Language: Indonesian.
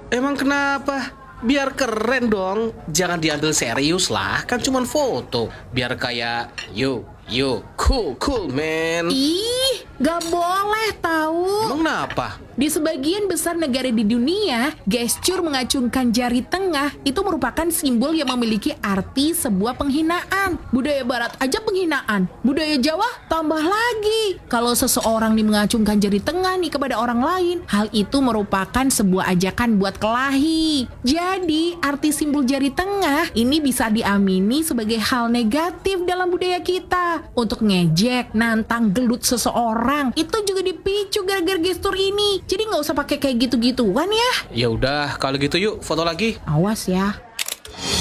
Emang kenapa? Biar keren dong. Jangan diambil serius lah, kan cuman foto. Biar kayak, cool, man. Ih, gak boleh tahu. Emang kenapa? Di sebagian besar negara di dunia, gestur mengacungkan jari tengah itu merupakan simbol yang memiliki arti sebuah penghinaan. Budaya barat aja penghinaan, budaya Jawa tambah lagi. Kalau seseorang nih mengacungkan jari tengah nih kepada orang lain, hal itu merupakan sebuah ajakan buat kelahi. Jadi, arti simbol jari tengah ini bisa diamini sebagai hal negatif dalam budaya kita. Untuk ngejek, nantang, gelut seseorang, itu juga dipicu gara-gara gestur ini. Jadi nggak usah pakai kayak gitu-gituan ya. Ya udah, kalau gitu yuk foto lagi. Awas ya.